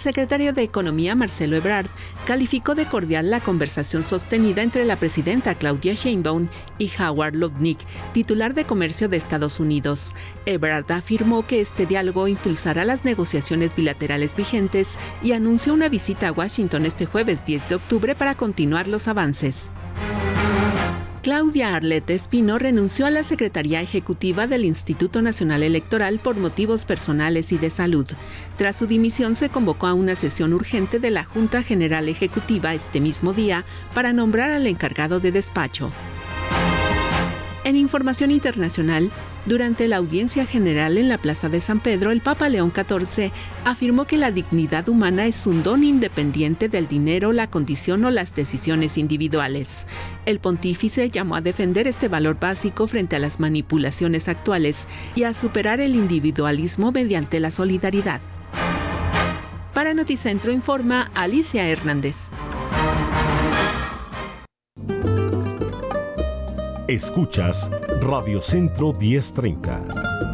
secretario de Economía, Marcelo Ebrard, calificó de cordial la conversación sostenida entre la presidenta Claudia Sheinbaum y Howard Lutnick, titular de Comercio de Estados Unidos. Ebrard afirmó que este diálogo impulsará las negociaciones bilaterales vigentes y anunció una visita a Washington este jueves 10 de octubre para continuar los avances. Claudia Arlette Espino renunció a la Secretaría Ejecutiva del Instituto Nacional Electoral por motivos personales y de salud. Tras su dimisión, se convocó a una sesión urgente de la Junta General Ejecutiva este mismo día para nombrar al encargado de despacho. En información internacional, durante la audiencia general en la Plaza de San Pedro, el Papa León XIV afirmó que la dignidad humana es un don independiente del dinero, la condición o las decisiones individuales. El pontífice llamó a defender este valor básico frente a las manipulaciones actuales y a superar el individualismo mediante la solidaridad. Para Noticentro informa Alicia Hernández. Escuchas Radio Centro 1030.